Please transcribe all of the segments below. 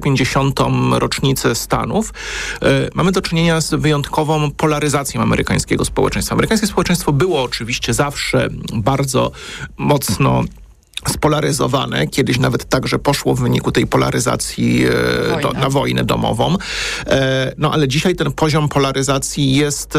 50. rocznicę Stanów, mamy do czynienia z wyjątkową polaryzacją amerykańskiego społeczeństwa. Amerykańskie społeczeństwo było oczywiście zawsze bardzo mocno spolaryzowane. Kiedyś nawet także poszło w wyniku tej polaryzacji na wojnę domową. No ale dzisiaj ten poziom polaryzacji jest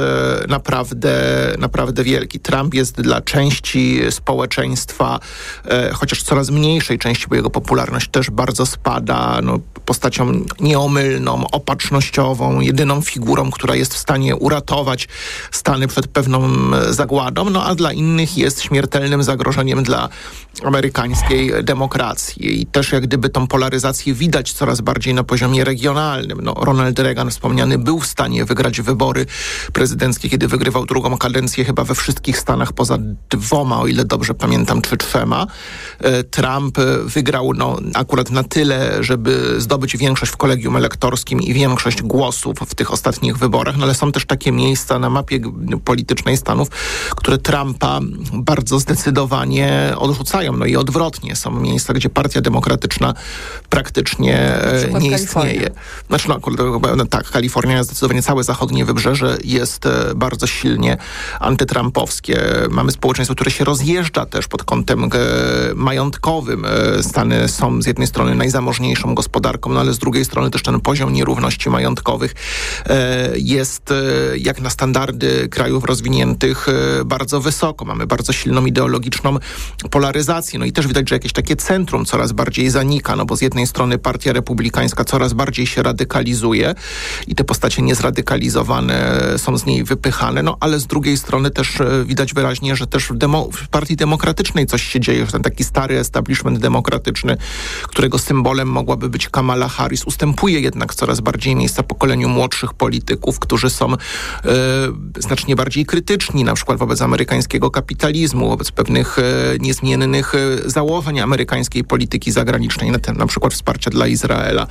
naprawdę wielki. Trump jest dla części społeczeństwa, chociaż coraz mniejszej części, bo jego popularność też bardzo spada, postacią nieomylną, opatrznościową, jedyną figurą, która jest w stanie uratować Stany przed pewną zagładą, a dla innych jest śmiertelnym zagrożeniem dla amerykańskiej demokracji. I też jak gdyby tą polaryzację widać coraz bardziej na poziomie regionalnym. Ronald Reagan wspomniany był w stanie wygrać wybory prezydenckie, kiedy wygrywał drugą kadencję chyba we wszystkich stanach poza 2, o ile dobrze pamiętam, czy 3. Trump wygrał akurat na tyle, żeby zdobyć większość w kolegium elektorskim i większość głosów w tych ostatnich wyborach, ale są też takie miejsca na mapie politycznej Stanów, które Trumpa bardzo zdecydowanie odrzucają. I odwrotnie. Są miejsca, gdzie Partia Demokratyczna praktycznie nie istnieje. Tak, Kalifornia, zdecydowanie całe zachodnie wybrzeże jest bardzo silnie antytrumpowskie. Mamy społeczeństwo, które się rozjeżdża też pod kątem majątkowym. Stany są z jednej strony najzamożniejszą gospodarką, ale z drugiej strony też ten poziom nierówności majątkowych jest jak na standardy krajów rozwiniętych bardzo wysoko. Mamy bardzo silną ideologiczną polaryzację. I też widać, że jakieś takie centrum coraz bardziej zanika, bo z jednej strony Partia Republikańska coraz bardziej się radykalizuje i te postacie niezradykalizowane są z niej wypychane, ale z drugiej strony też widać wyraźnie, że też w Partii Demokratycznej coś się dzieje, że ten taki stary establishment demokratyczny, którego symbolem mogłaby być Kamala Harris, ustępuje jednak coraz bardziej miejsca pokoleniu młodszych polityków, którzy są znacznie bardziej krytyczni, na przykład wobec amerykańskiego kapitalizmu, wobec pewnych niezmiennych założeń amerykańskiej polityki zagranicznej, na przykład wsparcia dla Izraela.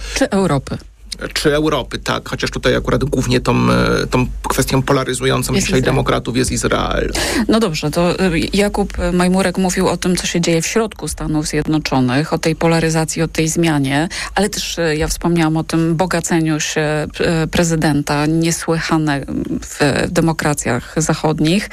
Czy Europy, tak. Chociaż tutaj akurat głównie tą kwestią polaryzującą dzisiaj Izrael. Demokratów jest Izrael. No dobrze, to Jakub Majmurek mówił o tym, co się dzieje w środku Stanów Zjednoczonych, o tej polaryzacji, o tej zmianie, ale też ja wspomniałam o tym bogaceniu się prezydenta, niesłychane w demokracjach zachodnich.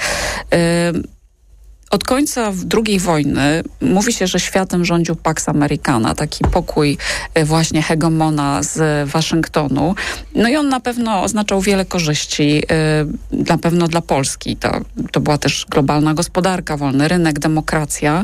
Od końca II wojny mówi się, że światem rządził Pax Americana, taki pokój właśnie hegemona z Waszyngtonu. I on na pewno oznaczał wiele korzyści, na pewno dla Polski. To była też globalna gospodarka, wolny rynek, demokracja,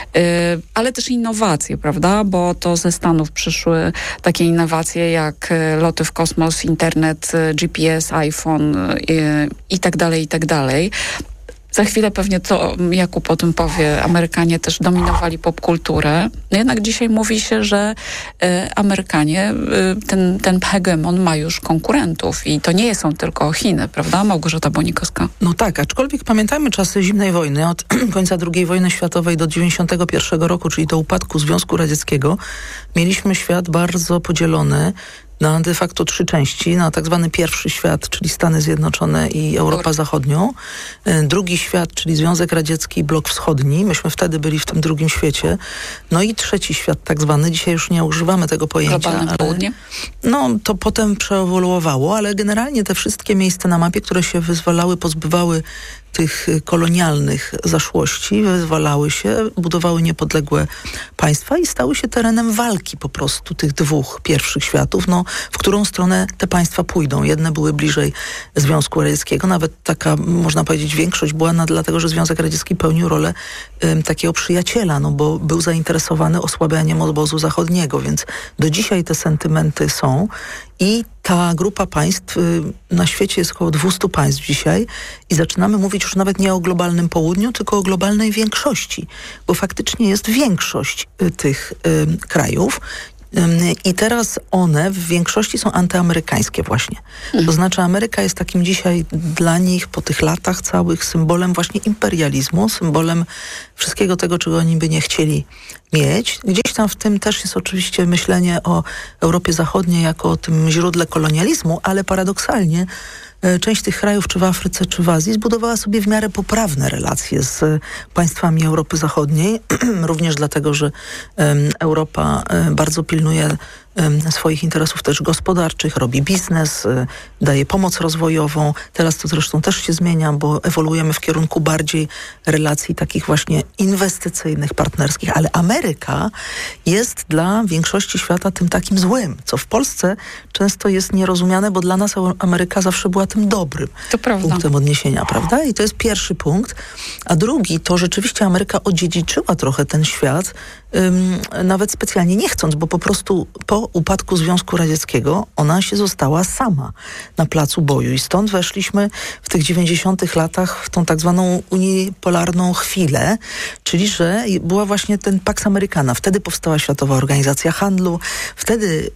ale też innowacje, prawda? Bo to ze Stanów przyszły takie innowacje jak loty w kosmos, internet, GPS, iPhone i tak dalej, i tak dalej. Za chwilę pewnie to Jakub o tym powie. Amerykanie też dominowali popkulturę. Jednak dzisiaj mówi się, że Amerykanie, ten hegemon ma już konkurentów i to nie są tylko Chiny, prawda? Małgorzata Bonikowska. No tak, aczkolwiek pamiętajmy czasy zimnej wojny. Od końca II wojny światowej do 1991 roku, czyli do upadku Związku Radzieckiego, mieliśmy świat bardzo podzielony na de facto 3 części, na tak zwany pierwszy świat, czyli Stany Zjednoczone i Europa Zachodnią, drugi świat, czyli Związek Radziecki i Blok Wschodni, myśmy wtedy byli w tym drugim świecie, no i trzeci świat tak zwany, dzisiaj już nie używamy tego pojęcia. Globalne południe? To potem przeewoluowało, ale generalnie te wszystkie miejsca na mapie, które się wyzwalały, pozbywały tych kolonialnych zaszłości, wyzwalały się, budowały niepodległe państwa i stały się terenem walki po prostu tych 2 pierwszych światów, w którą stronę te państwa pójdą. Jedne były bliżej Związku Radzieckiego, nawet taka, można powiedzieć, większość była dlatego, że Związek Radziecki pełnił rolę takiego przyjaciela, bo był zainteresowany osłabianiem obozu zachodniego, więc do dzisiaj te sentymenty są i ta grupa państw, na świecie jest około 200 państw dzisiaj i zaczynamy mówić już nawet nie o globalnym południu, tylko o globalnej większości, bo faktycznie jest większość tych krajów. I teraz one w większości są antyamerykańskie właśnie. To znaczy Ameryka jest takim dzisiaj dla nich po tych latach całych symbolem właśnie imperializmu, symbolem wszystkiego tego, czego oni by nie chcieli mieć. Gdzieś tam w tym też jest oczywiście myślenie o Europie Zachodniej jako o tym źródle kolonializmu, ale paradoksalnie część tych krajów, czy w Afryce, czy w Azji, zbudowała sobie w miarę poprawne relacje z państwami Europy Zachodniej, również dlatego, że Europa bardzo pilnuje swoich interesów też gospodarczych, robi biznes, daje pomoc rozwojową. Teraz to zresztą też się zmienia, bo ewoluujemy w kierunku bardziej relacji takich właśnie inwestycyjnych, partnerskich, ale Ameryka jest dla większości świata tym takim złym, co w Polsce często jest nierozumiane, bo dla nas Ameryka zawsze była tym dobrym punktem odniesienia, prawda? I to jest pierwszy punkt. A drugi to rzeczywiście Ameryka odziedziczyła trochę ten świat, nawet specjalnie nie chcąc, bo po prostu po upadku Związku Radzieckiego ona się została sama na placu boju i stąd weszliśmy w tych 90-tych latach w tą tak zwaną unipolarną chwilę, czyli że była właśnie ten Pax Americana. Wtedy powstała Światowa Organizacja Handlu, wtedy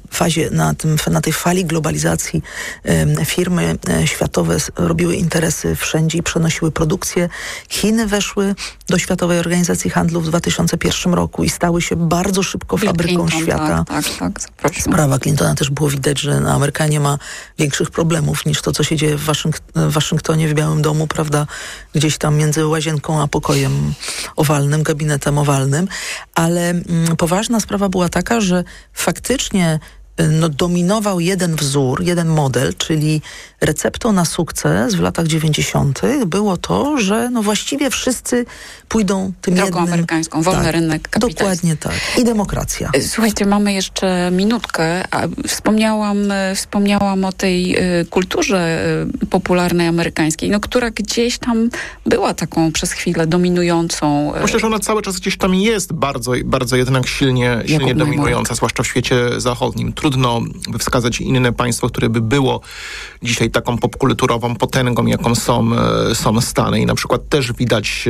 na tej fali globalizacji firmy światowe robiły interesy wszędzie i przenosiły produkcję. Chiny weszły do Światowej Organizacji Handlu w 2001 roku i stały się bardzo szybko fabryką świata. Tak. Sprawa Clintona też było widać, że Amerykanie ma większych problemów niż to, co się dzieje w Waszyngtonie, w Białym Domu, prawda? Gdzieś tam między łazienką a pokojem owalnym, gabinetem owalnym. Ale poważna sprawa była taka, że faktycznie dominował jeden wzór, jeden model, czyli receptą na sukces w latach 90. było to, że właściwie wszyscy pójdą tym drogą amerykańską, wolny rynek kapitalistyczny. Dokładnie tak. I demokracja. Słuchajcie, mamy jeszcze minutkę. Wspomniałam o tej kulturze popularnej amerykańskiej, która gdzieś tam była taką przez chwilę dominującą. Myślę, że ona cały czas gdzieś tam jest bardzo, bardzo jednak silnie dominująca, zwłaszcza w świecie zachodnim. Trudno wskazać inne państwo, które by było dzisiaj taką popkulturową potęgą, jaką są Stany. I na przykład też widać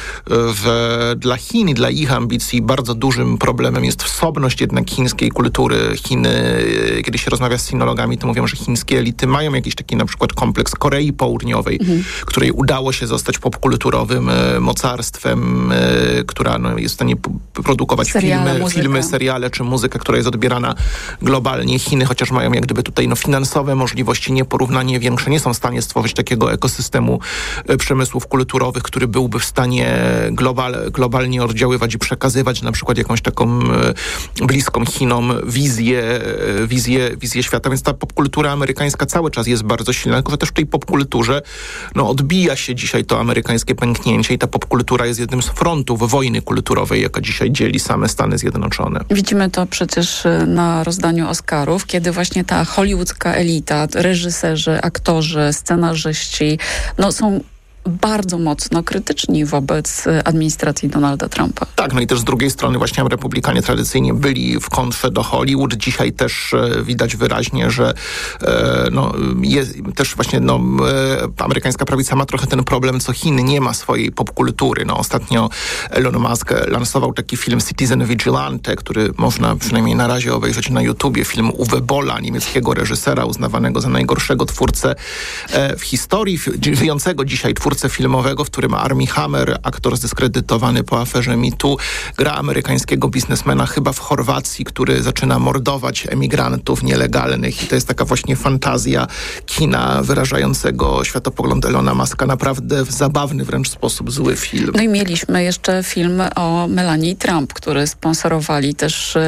dla Chin i dla ich ambicji bardzo dużym problemem jest wsobność jednak chińskiej kultury. Chiny, kiedy się rozmawia z sinologami, to mówią, że chińskie elity mają jakiś taki na przykład kompleks Korei Południowej, której udało się zostać popkulturowym mocarstwem, która jest w stanie produkować filmy, seriale czy muzykę, która jest odbierana globalnie. Chiny, chociaż mają jak gdyby tutaj finansowe możliwości nieporównanie większe, nie są w stanie stworzyć takiego ekosystemu przemysłów kulturowych, który byłby w stanie globalnie oddziaływać i przekazywać na przykład jakąś taką bliską Chinom wizję świata. Więc ta popkultura amerykańska cały czas jest bardzo silna, tylko że też w tej popkulturze odbija się dzisiaj to amerykańskie pęknięcie i ta popkultura jest jednym z frontów wojny kulturowej, jaka dzisiaj dzieli same Stany Zjednoczone. Widzimy to przecież na rozdaniu Oscarów, kiedy właśnie ta hollywoodzka elita, reżyserzy, aktorzy, scenarzyści, są bardzo mocno krytyczni wobec administracji Donalda Trumpa. Tak, i też z drugiej strony właśnie Republikanie tradycyjnie byli w kontrze do Hollywood. Dzisiaj też widać wyraźnie, że jest też właśnie amerykańska prawica ma trochę ten problem, co Chiny nie ma swojej popkultury. Ostatnio Elon Musk lansował taki film Citizen Vigilante, który można przynajmniej na razie obejrzeć na YouTubie. Film Uwe Bolla, niemieckiego reżysera uznawanego za najgorszego twórcę w historii, żyjącego dzisiaj twórcę filmowego, w którym Armie Hammer, aktor zdyskredytowany po aferze MeToo, gra amerykańskiego biznesmena chyba w Chorwacji, który zaczyna mordować emigrantów nielegalnych i to jest taka właśnie fantazja kina wyrażającego światopogląd Elona Muska. Naprawdę w zabawny wręcz sposób zły film. I mieliśmy jeszcze film o Melanii Trump, który sponsorowali też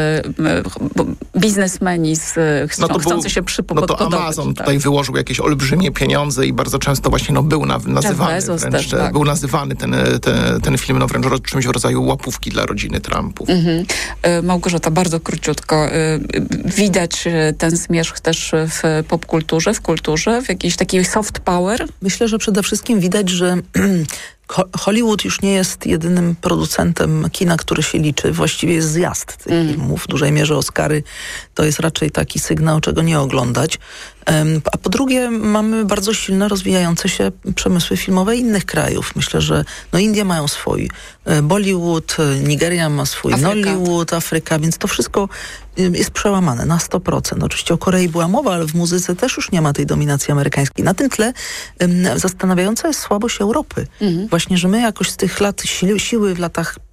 biznesmeni chcący się przypodobać. To Amazon tutaj wyłożył jakieś olbrzymie pieniądze i bardzo często właśnie był nazywany wręcz, był nazywany ten film wręcz czymś w rodzaju łapówki dla rodziny Trumpów. Małgorzata, bardzo króciutko. Widać ten zmierzch też w popkulturze, w kulturze, w jakiejś takiej soft power? Myślę, że przede wszystkim widać, że Hollywood już nie jest jedynym producentem kina, który się liczy. Właściwie jest zjazd tych filmów. W dużej mierze Oscary to jest raczej taki sygnał, czego nie oglądać. A po drugie mamy bardzo silne, rozwijające się przemysły filmowe innych krajów. Myślę, że Indie mają swój Bollywood, Nigeria ma swój Nollywood, Afryka, więc to wszystko jest przełamane na 100%. Oczywiście o Korei była mowa, ale w muzyce też już nie ma tej dominacji amerykańskiej. Na tym tle zastanawiająca jest słabość Europy. Właśnie, że my jakoś z tych lat siły w latach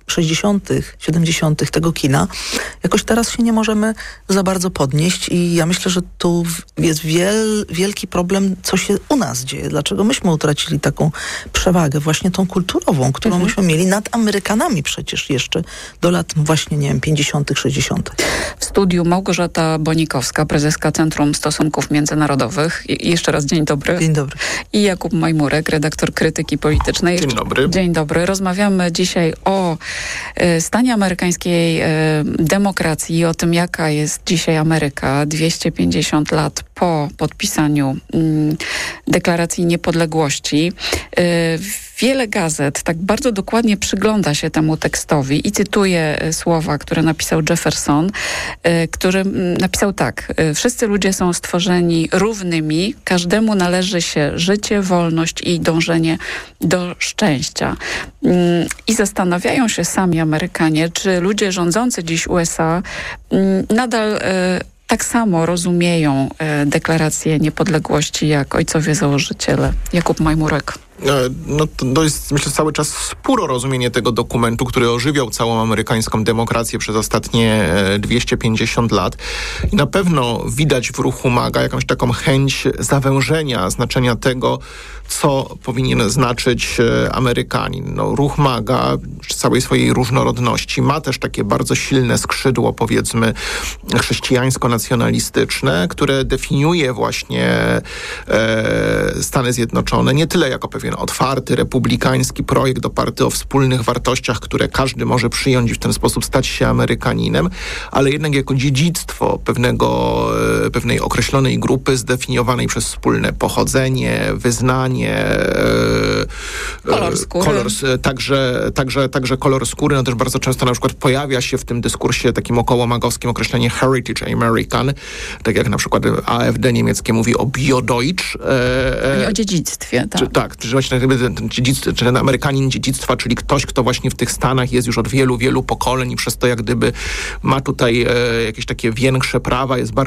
60., 70. tego kina, jakoś teraz się nie możemy za bardzo podnieść i ja myślę, że tu jest wielki problem, co się u nas dzieje. Dlaczego myśmy utracili taką przewagę właśnie tą kulturową, którą myśmy mieli nad Amerykanami przecież jeszcze do lat właśnie, nie wiem, 50., 60. W studiu Małgorzata Bonikowska, prezeska Centrum Stosunków Międzynarodowych. I jeszcze raz dzień dobry. Dzień dobry. I Jakub Majmurek, redaktor Krytyki Politycznej. Dzień dobry. Dzień dobry. Rozmawiamy dzisiaj o stanie amerykańskiej demokracji i o tym, jaka jest dzisiaj Ameryka 250 lat po podpisaniu Deklaracji Niepodległości. Wiele gazet tak bardzo dokładnie przygląda się temu tekstowi i cytuję słowa, które napisał Jefferson, który napisał tak: wszyscy ludzie są stworzeni równymi, każdemu należy się życie, wolność i dążenie do szczęścia. I zastanawiają się sami Amerykanie, czy ludzie rządzący dziś USA nadal tak samo rozumieją deklarację niepodległości jak ojcowie założyciele. Jakub Majmurek. No to jest, myślę, cały czas spór rozumienie tego dokumentu, który ożywiał całą amerykańską demokrację przez ostatnie 250 lat. I na pewno widać w ruchu MAGA jakąś taką chęć zawężenia znaczenia tego, co powinien znaczyć Amerykanin. No, ruch MAGA w całej swojej różnorodności ma też takie bardzo silne skrzydło, powiedzmy, chrześcijańsko-nacjonalistyczne, które definiuje właśnie Stany Zjednoczone nie tyle jako pewien otwarty, republikański projekt oparty o wspólnych wartościach, które każdy może przyjąć i w ten sposób stać się Amerykaninem, ale jednak jako dziedzictwo pewnej określonej grupy zdefiniowanej przez wspólne pochodzenie, wyznanie, kolor skóry. Także kolor skóry. No też bardzo często na przykład pojawia się w tym dyskursie takim okołomagowskim określenie Heritage American, tak jak na przykład AfD niemieckie mówi o Biodeutsch. O dziedzictwie, tak. Że właśnie ten Amerykanin dziedzictwa, czyli ktoś, kto właśnie w tych Stanach jest już od wielu, wielu pokoleń i przez to jak gdyby ma tutaj jakieś takie większe prawa, jest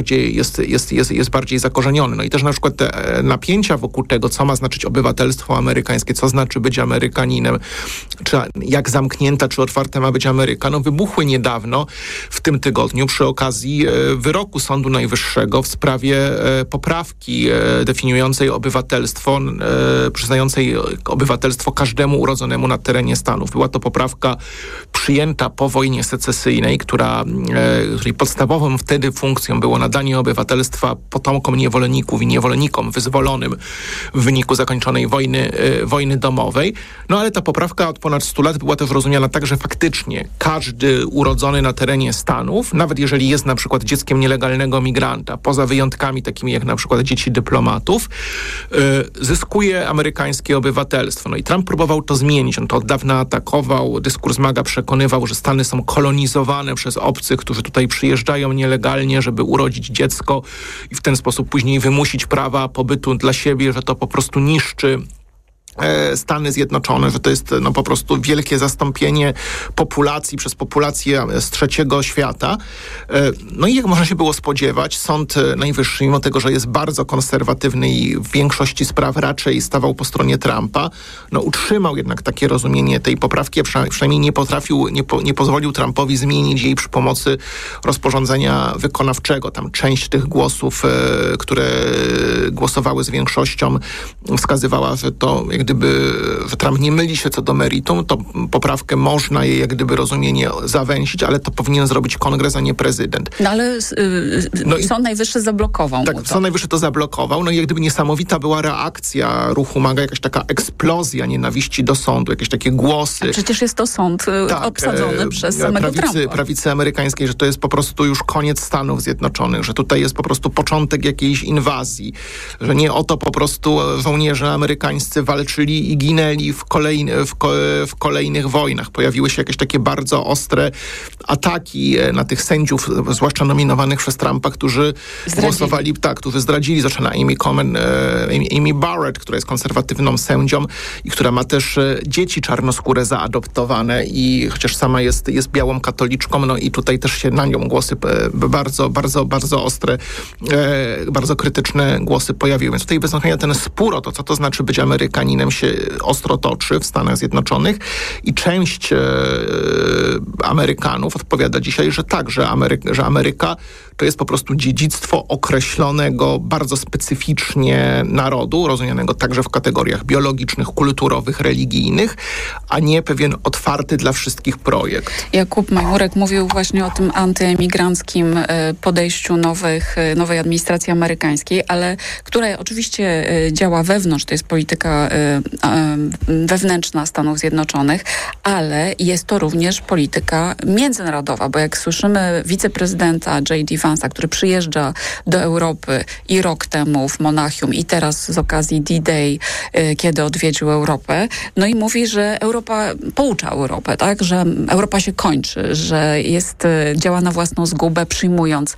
bardziej zakorzeniony. No i też na przykład te napięcia wokół tego, co ma znaczyć obywatelstwo amerykańskie, co znaczy być Amerykaninem, czy jak zamknięta, czy otwarta ma być Ameryka, no wybuchły niedawno w tym tygodniu przy okazji wyroku Sądu Najwyższego w sprawie poprawki definiującej obywatelstwo, przyznającej obywatelstwo każdemu urodzonemu na terenie Stanów. Była to poprawka przyjęta po wojnie secesyjnej, której podstawową wtedy funkcją było nadanie obywatelstwa potomkom niewolników i niewolnikom wyzwolonym w wyniku zakończonej wojny domowej. No ale ta poprawka od ponad 100 lat była też rozumiana tak, że faktycznie każdy urodzony na terenie Stanów, nawet jeżeli jest na przykład dzieckiem nielegalnego migranta, poza wyjątkami takimi jak na przykład dzieci dyplomatów, zyskuje amerykańskie obywatelstwo. No i Trump próbował to zmienić. On to od dawna atakował. Dyskurs MAGA przekonywał, że Stany są kolonizowane przez obcych, którzy tutaj przyjeżdżają nielegalnie, żeby urodzić dziecko i w ten sposób później wymusić prawa pobytu dla siebie, że to po prostu niszczy Stany Zjednoczone, że to jest no po prostu wielkie zastąpienie populacji przez populację z trzeciego świata. No i jak można się było spodziewać, Sąd Najwyższy, mimo tego, że jest bardzo konserwatywny i w większości spraw raczej stawał po stronie Trumpa, no utrzymał jednak takie rozumienie tej poprawki, a przynajmniej nie pozwolił Trumpowi zmienić jej przy pomocy rozporządzenia wykonawczego. Tam część tych głosów, które głosowały z większością, wskazywała, że to że Trump nie myli się co do meritum, to poprawkę można jej jak gdyby rozumienie zawęzić, ale to powinien zrobić Kongres, a nie prezydent. No ale Sąd Najwyższy zablokował tak, mu to. Sąd Najwyższy to zablokował. No i jak gdyby niesamowita była reakcja ruchu MAGA, jakaś taka eksplozja nienawiści do sądu, jakieś takie głosy. A przecież jest to sąd obsadzony przez samego Trumpa. Prawicy amerykańskiej, że to jest po prostu już koniec Stanów Zjednoczonych, że tutaj jest po prostu początek jakiejś inwazji, że nie o to po prostu żołnierze amerykańscy walczyli i ginęli w kolejnych wojnach. Pojawiły się jakieś takie bardzo ostre ataki na tych sędziów, zwłaszcza nominowanych przez Trumpa, którzy głosowali, którzy zdradzili. Zaczyna Amy Barrett, która jest konserwatywną sędzią i która ma też dzieci czarnoskóre zaadoptowane i chociaż sama jest białą katoliczką, no i tutaj też się na nią głosy bardzo, bardzo, bardzo ostre, bardzo krytyczne głosy pojawiły. Więc tutaj występuje ten spór o to, co to znaczy być Amerykaninem, secesyjnym się ostro toczy w Stanach Zjednoczonych i część Amerykanów odpowiada dzisiaj, że tak, że Ameryka to jest po prostu dziedzictwo określonego bardzo specyficznie narodu, rozumianego także w kategoriach biologicznych, kulturowych, religijnych, a nie pewien otwarty dla wszystkich projekt. Jakub Majmurek mówił właśnie o tym antyemigranckim podejściu nowej administracji amerykańskiej, ale która oczywiście działa wewnątrz, to jest polityka wewnętrzna Stanów Zjednoczonych, ale jest to również polityka międzynarodowa, bo jak słyszymy wiceprezydenta J.D. Vance'a, który przyjeżdża do Europy i rok temu w Monachium i teraz z okazji D-Day, kiedy odwiedził Europę, no i mówi, że Europa poucza Europę, tak, że Europa się kończy, że działa na własną zgubę, przyjmując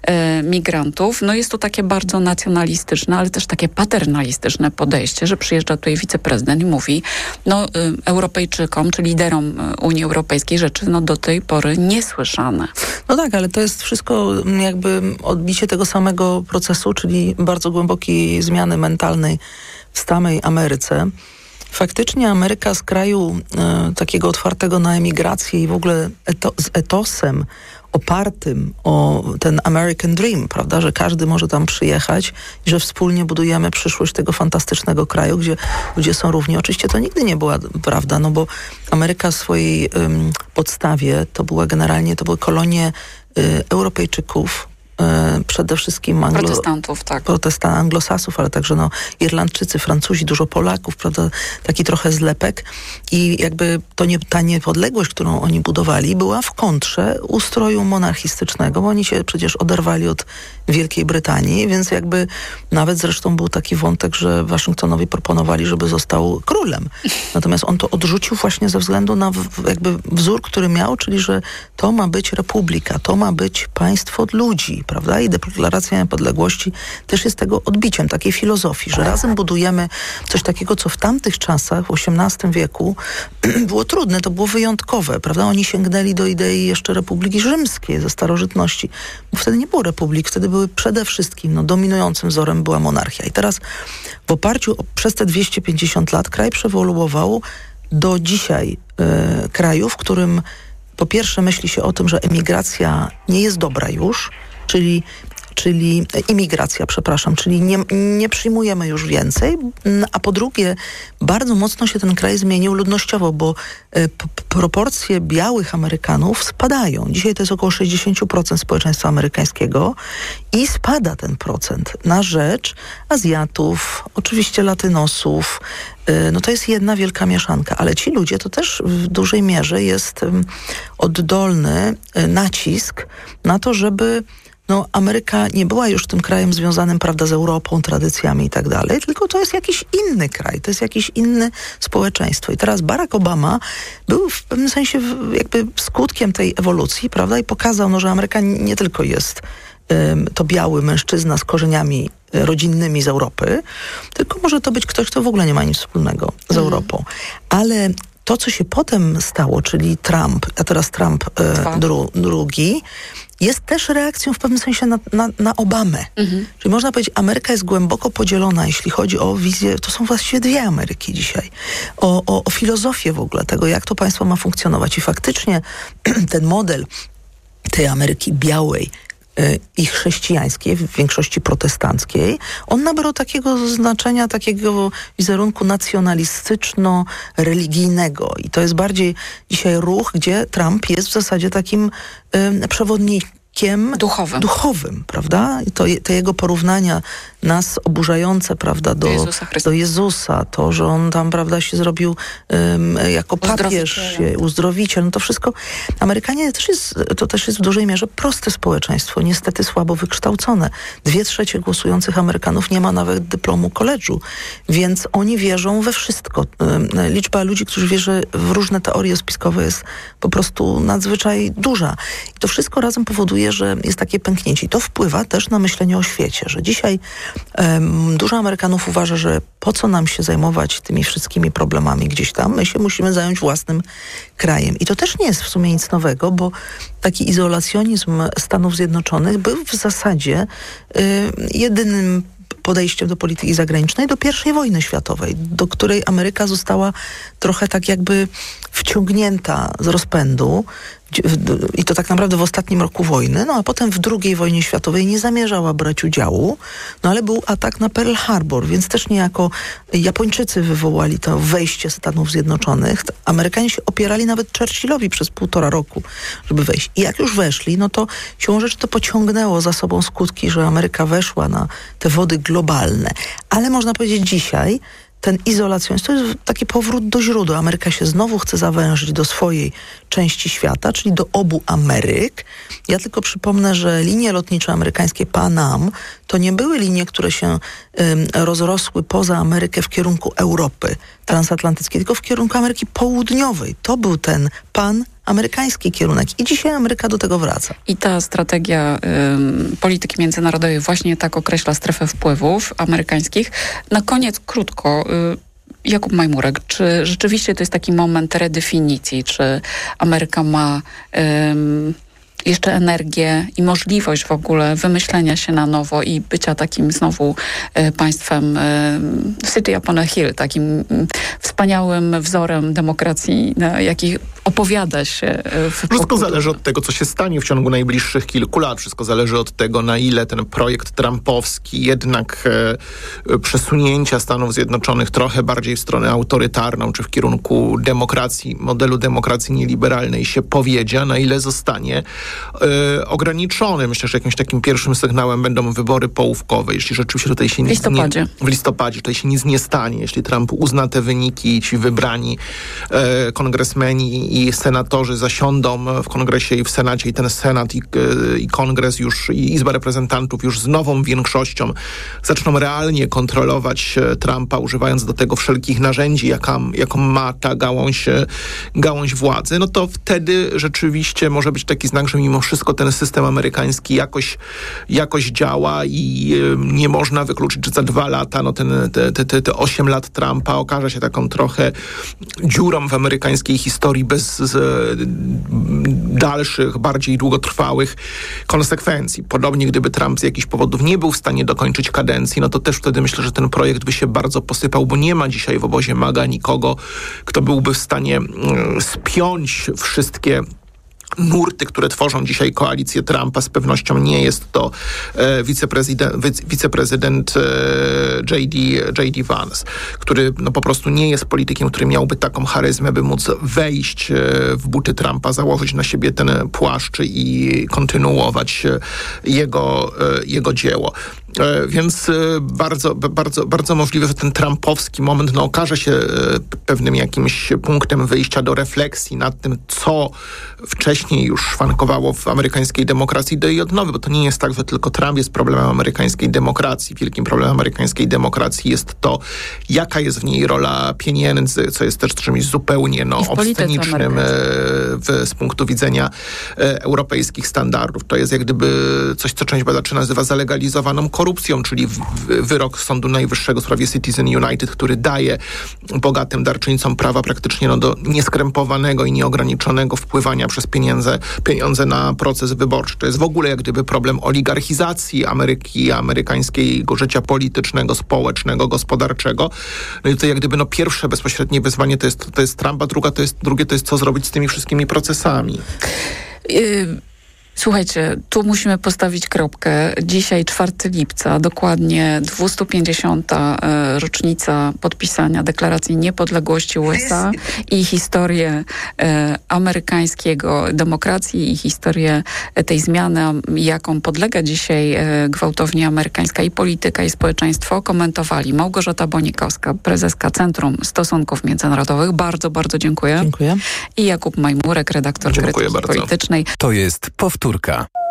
migrantów. No jest to takie bardzo nacjonalistyczne, ale też takie paternalistyczne podejście, że przyjeżdża tutaj wiceprezydent i mówi, Europejczykom, czy liderom Unii Europejskiej rzeczy do tej pory niesłyszane. No tak, ale to jest wszystko jakby odbicie tego samego procesu, czyli bardzo głębokiej zmiany mentalnej w samej Ameryce. Faktycznie Ameryka z kraju takiego otwartego na emigrację i w ogóle z etosem opartym o ten American Dream, prawda, że każdy może tam przyjechać i że wspólnie budujemy przyszłość tego fantastycznego kraju, gdzie ludzie są równi. Oczywiście to nigdy nie była prawda, no bo Ameryka w swojej podstawie to były kolonie Europejczyków, przede wszystkim protestantów, tak. Anglosasów, ale także Irlandczycy, Francuzi, dużo Polaków, prawda, taki trochę zlepek i jakby ta niepodległość, którą oni budowali, była w kontrze ustroju monarchistycznego, bo oni się przecież oderwali od Wielkiej Brytanii, więc jakby nawet zresztą był taki wątek, że Waszyngtonowi proponowali, żeby został królem. Natomiast on to odrzucił właśnie ze względu na jakby wzór, który miał, czyli że to ma być republika, to ma być państwo od ludzi, prawda? I deklaracja niepodległości też jest tego odbiciem, takiej filozofii, że razem budujemy coś takiego, co w tamtych czasach, w XVIII wieku było trudne, to było wyjątkowe, prawda? Oni sięgnęli do idei jeszcze Republiki Rzymskiej ze starożytności, bo wtedy nie było republik, wtedy były przede wszystkim, dominującym wzorem była monarchia. I teraz w oparciu przez te 250 lat kraj przewoluował do dzisiaj kraju, w którym po pierwsze myśli się o tym, że emigracja nie jest dobra już, czyli imigracja, czyli nie przyjmujemy już więcej, a po drugie bardzo mocno się ten kraj zmienił ludnościowo, bo proporcje białych Amerykanów spadają. Dzisiaj to jest około 60% społeczeństwa amerykańskiego i spada ten procent na rzecz Azjatów, oczywiście Latynosów. To jest jedna wielka mieszanka, ale ci ludzie to też w dużej mierze jest oddolny nacisk na to, żeby Ameryka nie była już tym krajem związanym, prawda, z Europą, tradycjami i tak dalej, tylko to jest jakiś inny kraj, to jest jakieś inne społeczeństwo. I teraz Barack Obama był w pewnym sensie jakby skutkiem tej ewolucji, prawda, i pokazał, że Ameryka nie tylko jest to biały mężczyzna z korzeniami rodzinnymi z Europy, tylko może to być ktoś, kto w ogóle nie ma nic wspólnego z Europą. Ale to, co się potem stało, czyli Trump, a teraz Trump drugi, jest też reakcją w pewnym sensie na Obamę. Czyli można powiedzieć, Ameryka jest głęboko podzielona, jeśli chodzi o wizję, to są właściwie dwie Ameryki dzisiaj, o filozofię w ogóle tego, jak to państwo ma funkcjonować. I faktycznie ten model tej Ameryki białej i chrześcijańskiej, w większości protestanckiej, on nabrał takiego znaczenia, takiego wizerunku nacjonalistyczno-religijnego. I to jest bardziej dzisiaj ruch, gdzie Trump jest w zasadzie takim przewodnikiem duchowym, prawda? I to jego porównania nas oburzające, prawda, do Jezusa, to, że on tam, prawda, się zrobił jako papież, uzdrowiciel, to wszystko. Amerykanie to też jest w dużej mierze proste społeczeństwo, niestety słabo wykształcone. 2/3 głosujących Amerykanów nie ma nawet dyplomu koledżu, więc oni wierzą we wszystko. Liczba ludzi, którzy wierzą w różne teorie spiskowe jest po prostu nadzwyczaj duża. I to wszystko razem powoduje, że jest takie pęknięcie. I to wpływa też na myślenie o świecie, że dzisiaj dużo Amerykanów uważa, że po co nam się zajmować tymi wszystkimi problemami gdzieś tam, my się musimy zająć własnym krajem. I to też nie jest w sumie nic nowego, bo taki izolacjonizm Stanów Zjednoczonych był w zasadzie jedynym podejściem do polityki zagranicznej do I wojny światowej, do której Ameryka została trochę tak jakby wciągnięta z rozpędu i to tak naprawdę w ostatnim roku wojny, a potem w II wojnie światowej nie zamierzała brać udziału, ale był atak na Pearl Harbor, więc też niejako Japończycy wywołali to wejście Stanów Zjednoczonych. Amerykanie się opierali nawet Churchillowi przez 1,5 roku, żeby wejść. I jak już weszli, to siłą rzeczy to pociągnęło za sobą skutki, że Ameryka weszła na te wody globalne. Ale można powiedzieć dzisiaj, ten izolacjonizm to jest taki powrót do źródła. Ameryka się znowu chce zawężyć do swojej części świata, czyli do obu Ameryk. Ja tylko przypomnę, że linie lotnicze amerykańskie Pan Am to nie były linie, które się rozrosły poza Amerykę w kierunku Europy transatlantyckiej, tylko w kierunku Ameryki Południowej. To był ten pan-amerykański kierunek i dzisiaj Ameryka do tego wraca. I ta strategia polityki międzynarodowej właśnie tak określa strefę wpływów amerykańskich. Na koniec krótko, Jakub Majmurek, czy rzeczywiście to jest taki moment redefinicji, czy Ameryka ma jeszcze energię i możliwość w ogóle wymyślenia się na nowo i bycia takim znowu państwem city upon a hill, takim wspaniałym wzorem demokracji, na jaki opowiada się Wszystko zależy od tego, co się stanie w ciągu najbliższych kilku lat. Wszystko zależy od tego, na ile ten projekt trumpowski jednak przesunięcia Stanów Zjednoczonych trochę bardziej w stronę autorytarną, czy w kierunku demokracji, modelu demokracji nieliberalnej się powiedzie, na ile zostanie ograniczony. Myślę, że jakimś takim pierwszym sygnałem będą wybory połówkowe. Jeśli rzeczywiście tutaj się w listopadzie tutaj się nic nie stanie, jeśli Trump uzna te wyniki i ci wybrani kongresmeni i senatorzy zasiądą w kongresie i w senacie i ten senat i kongres już i Izba Reprezentantów już z nową większością zaczną realnie kontrolować Trumpa, używając do tego wszelkich narzędzi, jaką ma ta gałąź władzy, to wtedy rzeczywiście może być taki znak, że mimo wszystko ten system amerykański jakoś działa i nie można wykluczyć, że za 2 lata te 8 lat Trumpa okaże się taką trochę dziurą w amerykańskiej historii bez dalszych, bardziej długotrwałych konsekwencji. Podobnie gdyby Trump z jakichś powodów nie był w stanie dokończyć kadencji, to też wtedy myślę, że ten projekt by się bardzo posypał, bo nie ma dzisiaj w obozie MAGA nikogo, kto byłby w stanie spiąć wszystkie nurty, które tworzą dzisiaj koalicję Trumpa. Z pewnością nie jest to wiceprezydent J.D. Vance, który po prostu nie jest politykiem, który miałby taką charyzmę, by móc wejść w buty Trumpa, założyć na siebie ten płaszcz i kontynuować jego dzieło. Więc bardzo, bardzo, bardzo możliwe, że ten trumpowski moment okaże się pewnym jakimś punktem wyjścia do refleksji nad tym, co wcześniej już szwankowało w amerykańskiej demokracji do jej odnowy, bo to nie jest tak, że tylko Trump jest problemem amerykańskiej demokracji. Wielkim problemem amerykańskiej demokracji jest to, jaka jest w niej rola pieniędzy, co jest też czymś zupełnie obscenicznym z punktu widzenia europejskich standardów. To jest jak gdyby coś, co część badaczy nazywa zalegalizowaną korupcją, czyli wyrok Sądu Najwyższego w sprawie Citizen United, który daje bogatym darczyńcom prawa praktycznie do nieskrępowanego i nieograniczonego wpływania przez pieniądze na proces wyborczy. To jest w ogóle jak gdyby problem oligarchizacji Ameryki, amerykańskiego życia politycznego, społecznego, gospodarczego. I to jak gdyby pierwsze bezpośrednie wyzwanie to jest Trump, a drugie to jest co zrobić z tymi wszystkimi procesami. Słuchajcie, tu musimy postawić kropkę. Dzisiaj 4 lipca, dokładnie 250. rocznica podpisania Deklaracji Niepodległości USA i historię amerykańskiego demokracji i historię tej zmiany, jaką podlega dzisiaj gwałtownie amerykańska i polityka, i społeczeństwo, komentowali Małgorzata Bonikowska, prezeska Centrum Stosunków Międzynarodowych. Bardzo, bardzo dziękuję. Dziękuję. I Jakub Majmurek, redaktor Krytyki Politycznej. To jest powtórka.